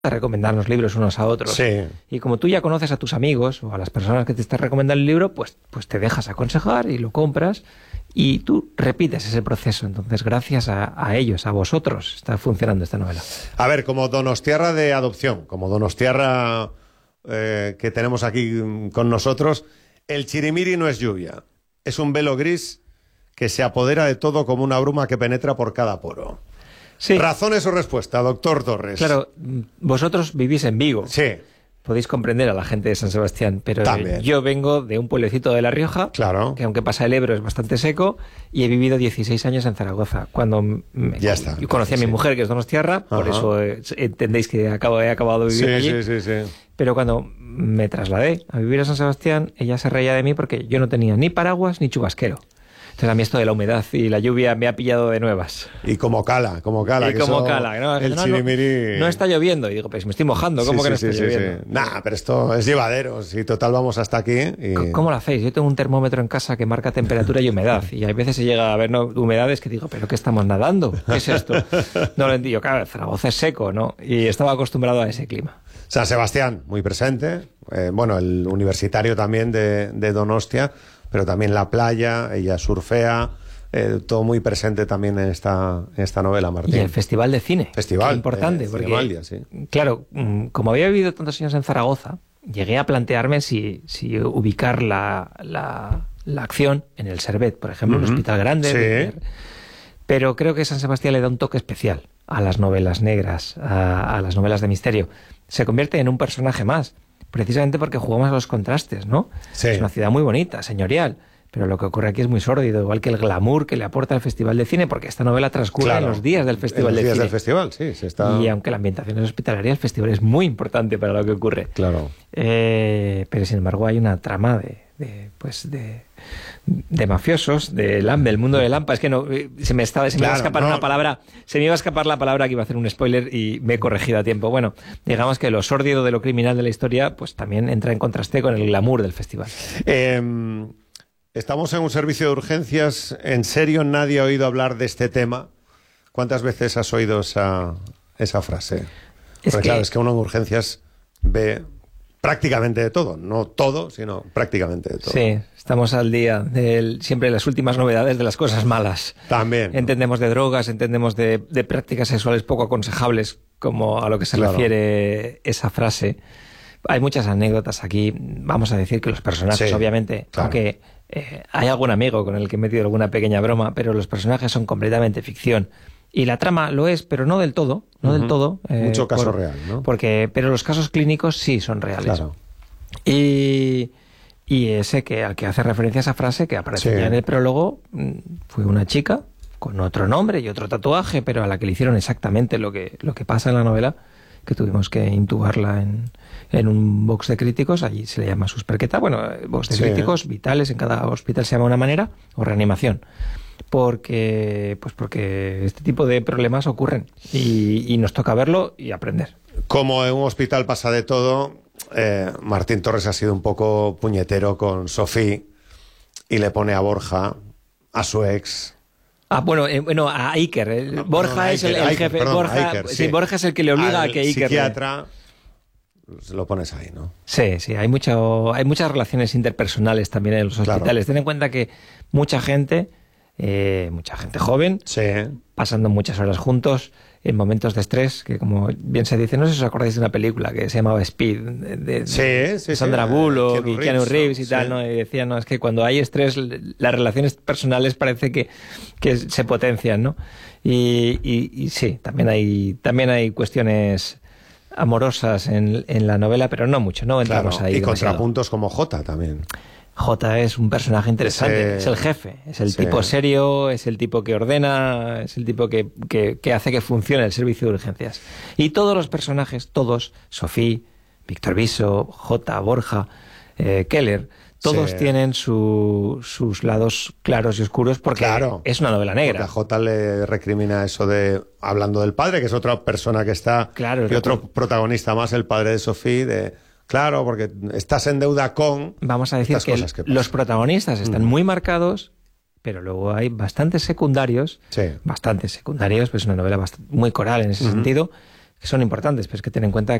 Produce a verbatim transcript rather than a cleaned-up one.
recomendarnos libros unos a otros. Sí. Y como tú ya conoces a tus amigos o a las personas que te están recomendando el libro, pues, pues te dejas aconsejar y lo compras y tú repites ese proceso. Entonces, gracias a, a ellos, a vosotros, está funcionando esta novela. A ver, como donostiarra de adopción, como donostiarra eh, que tenemos aquí con nosotros, el chirimiri no es lluvia, es un velo gris que se apodera de todo como una bruma que penetra por cada poro. Sí. ¿Razones o respuesta, doctor Torres? Claro, vosotros vivís en Vigo. Sí. Podéis comprender a la gente de San Sebastián, pero También. Yo vengo de un pueblecito de La Rioja, claro, que aunque pasa el Ebro es bastante seco, y he vivido dieciséis años en Zaragoza. Cuando me, ya está, yo conocí a mi sí. mujer, que es donostiarra, por eso eh, entendéis que acabo, he acabado de vivir sí, allí. Sí, sí, sí. Pero cuando me trasladé a vivir a San Sebastián, ella se reía de mí porque yo no tenía ni paraguas ni chubasquero. Entonces a mí esto de la humedad y la lluvia me ha pillado de nuevas. Y como cala, como cala. Y que como eso, cala. No, el no, chirimiri... no, no está lloviendo. Y digo, pues me estoy mojando. ¿Cómo sí, que sí, no está sí, lloviendo? Sí, sí. Nah, pero esto es llevadero. Si total vamos hasta aquí. Y... ¿Cómo lo hacéis? Yo tengo un termómetro en casa que marca temperatura y humedad. Y hay veces se llega a ver ¿no? humedades que digo, ¿pero qué estamos nadando? ¿Qué es esto? No lo entiendo. Claro, Zaragoza es seco, ¿no? Y estaba acostumbrado a ese clima. San Sebastián, muy presente. Eh, bueno, el universitario también de, de Donostia, pero también la playa, ella surfea. Eh, todo muy presente también en esta, en esta novela, Martín. Y el Festival de Cine. Festival. Qué importante, Eh, porque, Cinemaldia, sí. claro, como había vivido tantos años en Zaragoza, llegué a plantearme si, si ubicar la, la, la acción en el Servet, por ejemplo, uh-huh. el Hospital Grande. Sí. De, pero creo que San Sebastián le da un toque especial a las novelas negras, a, a las novelas de misterio. Se convierte en un personaje más, precisamente porque jugamos a los contrastes, ¿no? Sí. Es una ciudad muy bonita, señorial. Pero lo que ocurre aquí es muy sórdido, igual que el glamour que le aporta el Festival de Cine, porque esta novela transcurre claro, en los días del Festival en los de días Cine. del festival, sí, se está... Y aunque la ambientación es hospitalaria, el festival es muy importante para lo que ocurre. Claro. Eh, pero sin embargo hay una trama de, de pues de, de mafiosos, de Lampa, del mundo de Lampa. Es que no se me estaba, se me claro, iba a escapar no. una palabra, se me iba a escapar la palabra que iba a hacer un spoiler y me he corregido a tiempo. Bueno, digamos que lo sórdido de lo criminal de la historia, pues también entra en contraste con el glamour del festival. Eh... Estamos en un servicio de urgencias. ¿En serio nadie ha oído hablar de este tema? ¿Cuántas veces has oído esa, esa frase? Es Porque que... claro, es que uno en urgencias ve prácticamente de todo. No todo, sino prácticamente de todo. Sí, estamos al día de siempre las últimas novedades de las cosas malas. También. Entendemos de drogas, entendemos de, de prácticas sexuales poco aconsejables, como a lo que se claro. refiere esa frase. Hay muchas anécdotas aquí. Vamos a decir que los personajes, sí, obviamente, claro. aunque eh, hay algún amigo con el que he metido alguna pequeña broma, pero los personajes son completamente ficción. Y la trama lo es, pero no del todo, no uh-huh. del todo. Eh, Mucho caso por, real, ¿no? Porque, pero los casos clínicos sí son reales. Claro. Y, y ese que al que hace referencia a esa frase que aparece sí. en el prólogo fue una chica con otro nombre y otro tatuaje, pero a la que le hicieron exactamente lo que, lo que pasa en la novela, que tuvimos que intubarla en, en un box de críticos, allí se le llama susperqueta, bueno, box de sí. críticos vitales, en cada hospital se llama una manera, o reanimación, porque pues porque este tipo de problemas ocurren y, y nos toca verlo y aprender. Como en un hospital pasa de todo, eh, Martín Torres ha sido un poco puñetero con Sofía y le pone a Borja, a su ex... Ah, bueno, eh, bueno, a Iker. Eh. No, Borja perdón, es el, Iker, el Iker, jefe. perdón, Borja, Iker, sí. sí, Borja es el que le obliga Al a que Iker. psiquiatra se lo pones ahí, ¿no? Sí, sí, hay mucho, hay muchas relaciones interpersonales también en los hospitales. Claro. Ten en cuenta que mucha gente, eh, mucha gente joven, sí. pasando muchas horas juntos en momentos de estrés, que como bien se dice, no sé si os acordáis de una película que se llamaba Speed, de, de, sí, de sí, Sandra sí. Bullock Keanu y Keanu Reeves y sí. tal, ¿no? Y decían, no, es que cuando hay estrés, las relaciones personales parece que, que se potencian, ¿no? Y, y, y sí, también hay, también hay cuestiones amorosas en, en la novela, pero no mucho, no entramos claro, ahí. Y demasiado. contrapuntos como Jota también. Jota es un personaje interesante, Ese... es el jefe, es el sí. tipo serio, es el tipo que ordena, es el tipo que, que, que hace que funcione el servicio de urgencias. Y todos los personajes, todos, Sofía, Víctor Viso, Jota, Borja, eh, Keller, todos sí. tienen su, sus lados claros y oscuros porque claro, es una novela negra. Porque a Jota le recrimina eso de, hablando del padre, que es otra persona que está, claro, y otro protagonista más, el padre de Sofía, de... Claro, porque estás en deuda con... Vamos a decir que, el, que los protagonistas están mm. muy marcados, pero luego hay bastantes secundarios, sí. bastantes secundarios, pues es una novela bast- muy coral en ese mm-hmm. sentido, que son importantes, pero es que ten en cuenta